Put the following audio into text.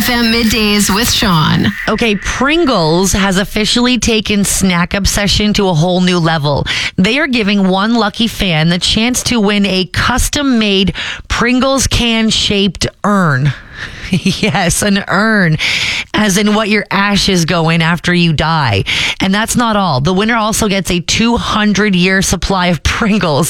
FM Middays with Sean. Okay, Pringles has officially taken snack obsession to a whole new level. They are giving one lucky fan the chance to win a custom-made Pringles can-shaped urn. Yes, an urn, as in what your ashes go in after you die. And that's not all. The winner also gets a 200-year supply of Pringles.